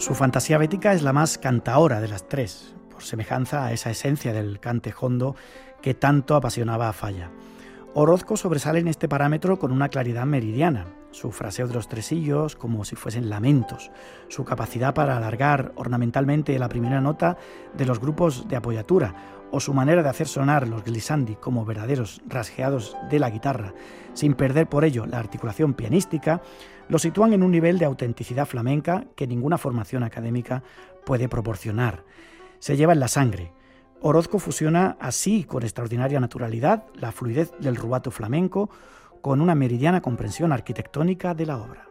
Su fantasía bética es la más cantaora de las tres, por semejanza a esa esencia del cante jondo que tanto apasionaba a Falla. Orozco sobresale en este parámetro con una claridad meridiana, su fraseo de los tresillos como si fuesen lamentos, su capacidad para alargar ornamentalmente la primera nota de los grupos de apoyatura o su manera de hacer sonar los glissandi como verdaderos rasgueados de la guitarra, sin perder por ello la articulación pianística, lo sitúan en un nivel de autenticidad flamenca que ninguna formación académica puede proporcionar. Se lleva en la sangre. Orozco fusiona así con extraordinaria naturalidad la fluidez del rubato flamenco con una meridiana comprensión arquitectónica de la obra.